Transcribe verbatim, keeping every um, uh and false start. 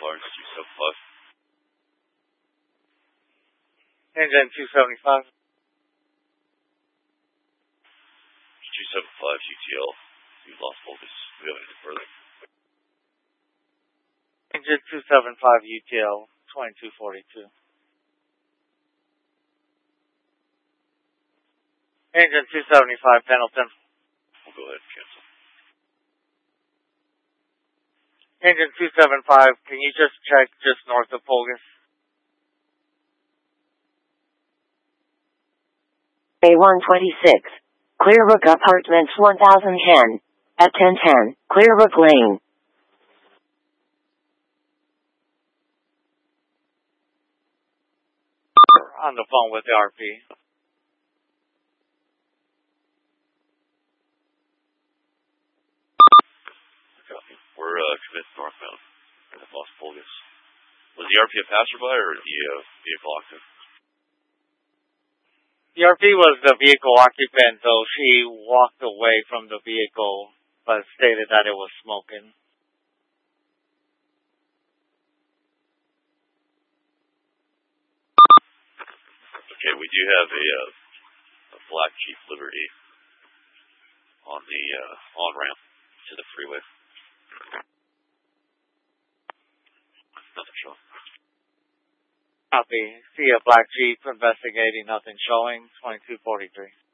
Florence two seven five. Engine two seventy-five. two seven five U T L. We lost focus. We have anything further. Engine two seventy-five U T L twenty-two forty-two. Engine two seventy-five Pendleton. We'll go ahead and cancel. Engine two seventy-five, can you just check just north of Polgus? A one twenty-six. Clearbrook Apartments one thousand ten. At ten ten, Clearbrook Lane. On the phone with the R P. Copy. We're uh, committed northbound. And have lost Polgus. Was the R P a passerby or the uh, vehicle occupant? The R P was the vehicle occupant, though she walked away from the vehicle, but stated that it was smoking. Okay, we do have a, uh, a black Jeep Liberty on the uh, on-ramp to the freeway. Nothing showing. Copy. See a black Jeep investigating, nothing showing, twenty-two forty-three.